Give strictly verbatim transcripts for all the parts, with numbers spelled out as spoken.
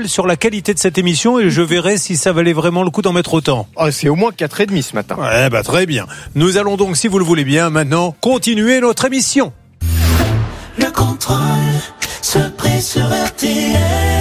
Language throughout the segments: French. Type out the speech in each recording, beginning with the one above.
nouvelles sur la qualité de cette émission et je verrai si ça valait vraiment le coup d'en mettre autant. Oh, c'est au moins quatre et demi ce matin. Ouais, bah très bien. Nous allons donc, si vous le voulez bien, maintenant continuer notre émission. Le contrôle se prie sur R T L.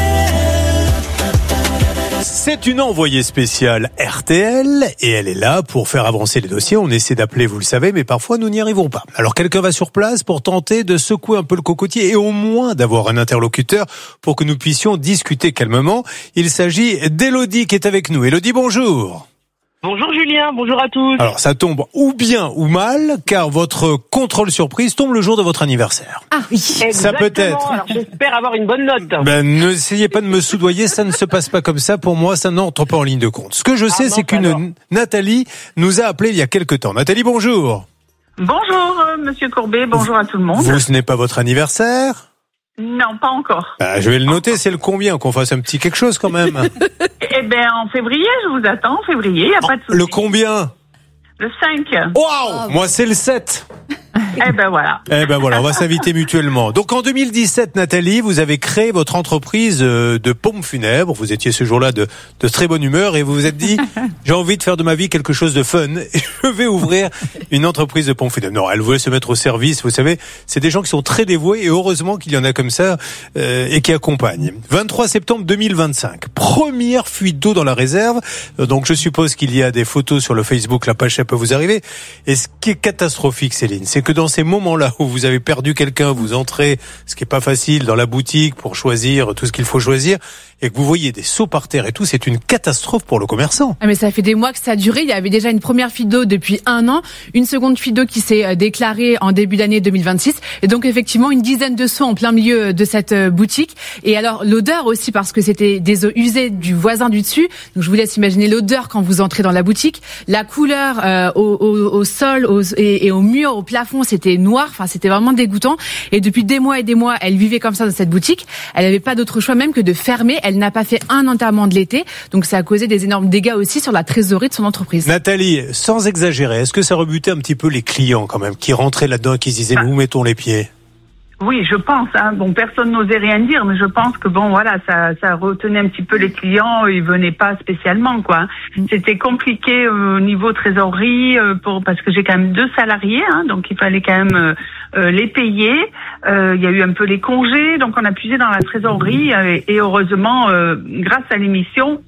C'est une envoyée spéciale R T L et elle est là pour faire avancer les dossiers. On essaie d'appeler, vous le savez, mais parfois nous n'y arrivons pas. Alors quelqu'un va sur place pour tenter de secouer un peu le cocotier et au moins d'avoir un interlocuteur pour que nous puissions discuter calmement. Il s'agit d'Élodie qui est avec nous. Élodie, bonjour. Bonjour Julien, bonjour à tous. Alors ça tombe ou bien ou mal car votre contrôle surprise tombe le jour de votre anniversaire. Ah oui, ça peut être. Alors j'espère avoir une bonne note. Ben n'essayez pas de me soudoyer, ça ne se passe pas comme ça. Pour moi, ça n'entre pas en ligne de compte. Ce que je sais, ah non, c'est qu'une alors. Nathalie nous a appelé il y a quelque temps. Nathalie, bonjour. Bonjour euh, Monsieur Courbet, bonjour à tout le monde. Vous, ce n'est pas votre anniversaire ? Non, pas encore. Bah, je vais le noter, c'est le combien, qu'on fasse un petit quelque chose quand même. Eh ben en février, je vous attends, en février, il n'y a oh, pas de souci. Le combien ? Le cinq. Waouh wow, moi c'est le sept. Eh ben voilà. Eh ben voilà, on va s'inviter mutuellement. Donc en deux mille dix-sept, Nathalie, vous avez créé votre entreprise de pompes funèbres. Vous étiez ce jour-là de, de très bonne humeur et vous vous êtes dit, j'ai envie de faire de ma vie quelque chose de fun et je vais ouvrir une entreprise de pompes funèbres. Non, elle voulait se mettre au service. Vous savez, c'est des gens qui sont très dévoués et heureusement qu'il y en a comme ça euh, et qui accompagnent. vingt-trois septembre deux mille vingt-cinq, première fuite d'eau dans la réserve. Donc je suppose qu'il y a des photos sur le Facebook, la page peut vous arriver. Et ce qui est catastrophique, Céline, c'est que dans ces moments-là où vous avez perdu quelqu'un, vous entrez, ce qui est pas facile, dans la boutique pour choisir tout ce qu'il faut choisir, et que vous voyez des seaux par terre et tout, c'est une catastrophe pour le commerçant. Ah mais ça fait des mois que ça a duré. Il y avait déjà une première fuite d'eau depuis un an, une seconde fuite d'eau qui s'est déclarée en début d'année deux mille vingt-six, et donc effectivement une dizaine de seaux en plein milieu de cette boutique. Et alors l'odeur aussi, parce que c'était des eaux usées du voisin du dessus. Donc je vous laisse imaginer l'odeur quand vous entrez dans la boutique, la couleur euh, au, au, au sol au, et, et au mur, au plafond, c'était noir. Enfin, c'était vraiment dégoûtant. Et depuis des mois et des mois, elle vivait comme ça dans cette boutique. Elle n'avait pas d'autre choix même que de fermer. Elle n'a pas fait un enterrement de l'été. Donc ça a causé des énormes dégâts aussi sur la trésorerie de son entreprise. Nathalie, sans exagérer, est-ce que ça rebutait un petit peu les clients quand même, qui rentraient là-dedans et qui se disaient, ah. où mettons les pieds ? Oui, je pense. Hein. Bon, personne n'osait rien dire, mais je pense que bon, voilà, ça, ça retenait un petit peu les clients. Ils venaient pas spécialement, quoi. C'était compliqué au niveau trésorerie, euh, pour parce que j'ai quand même deux salariés, hein, donc il fallait quand même euh, les payer. Euh, il y a eu un peu les congés, donc on a puisé dans la trésorerie euh, et heureusement, euh, grâce à l'émission.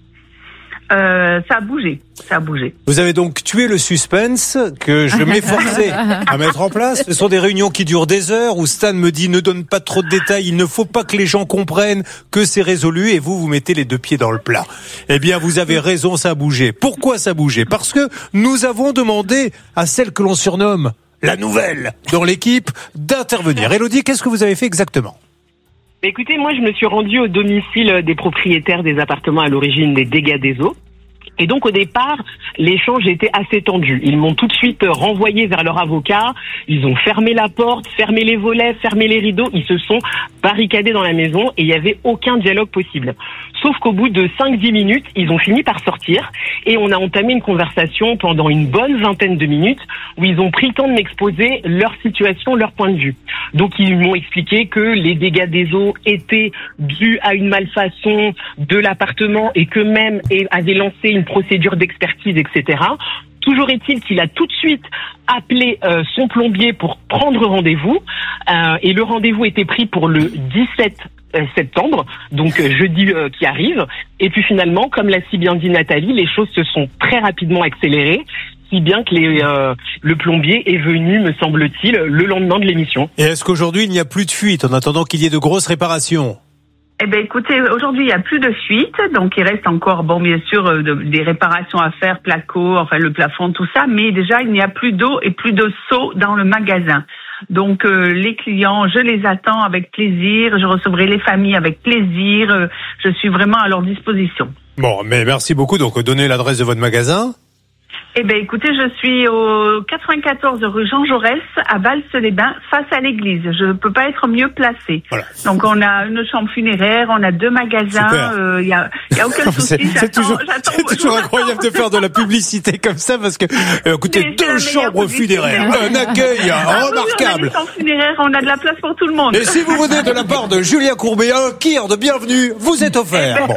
Euh, ça a bougé, ça a bougé. Vous avez donc tué le suspense que je m'efforçais à mettre en place. Ce sont des réunions qui durent des heures où Stan me dit ne donne pas trop de détails, il ne faut pas que les gens comprennent que c'est résolu et vous, vous mettez les deux pieds dans le plat. Eh bien, vous avez raison, ça a bougé. Pourquoi ça a bougé ? Parce que nous avons demandé à celle que l'on surnomme la nouvelle dans l'équipe d'intervenir. Élodie, qu'est-ce que vous avez fait exactement ? Écoutez, moi je me suis rendue au domicile des propriétaires des appartements à l'origine des dégâts des eaux. Et donc au départ, l'échange était assez tendu. Ils m'ont tout de suite renvoyé vers leur avocat. Ils ont fermé la porte, fermé les volets, fermé les rideaux. Ils se sont barricadés dans la maison et il n'y avait aucun dialogue possible. Sauf qu'au bout de cinq dix minutes, ils ont fini par sortir et on a entamé une conversation pendant une bonne vingtaine de minutes où ils ont pris le temps de m'exposer leur situation, leur point de vue. Donc ils m'ont expliqué que les dégâts des eaux étaient dus à une malfaçon de l'appartement et qu'eux-mêmes avaient lancé une procédure d'expertise, et cetera. Toujours est-il qu'il a tout de suite appelé euh, son plombier pour prendre rendez-vous euh, et le rendez-vous était pris pour le dix-sept septembre, donc euh, jeudi euh, qui arrive. Et puis finalement, comme l'a si bien dit Nathalie, les choses se sont très rapidement accélérées, si bien que les, euh, le plombier est venu, me semble-t-il, le lendemain de l'émission. Et est-ce qu'aujourd'hui il n'y a plus de fuite en attendant qu'il y ait de grosses réparations ? Eh ben, écoutez, aujourd'hui, il n'y a plus de fuite, donc il reste encore, bon, bien sûr, euh, de, des réparations à faire, placo, enfin, le plafond, tout ça, mais déjà, il n'y a plus d'eau et plus de seau dans le magasin. Donc, euh, les clients, je les attends avec plaisir, je recevrai les familles avec plaisir, euh, je suis vraiment à leur disposition. Bon, mais merci beaucoup, donc, donnez l'adresse de votre magasin. Eh ben, écoutez, je suis au quatre-vingt-quatorze rue Jean Jaurès, à Valls-les-Bains, face à l'église. Je ne peux pas être mieux placée. Voilà. Donc, on a une chambre funéraire, on a deux magasins, il euh, y a, y a aucun souci. C'est, c'est toujours, c'est toujours incroyable de faire de la publicité comme ça, parce que, euh, écoutez, mais deux chambres funéraires, un accueil ah, remarquable. Oui, on a des chambres funéraires, on a de la place pour tout le monde. Et si vous venez de la part de Julien Courbet, un kir de bienvenue vous est offert. Eh ben, bon.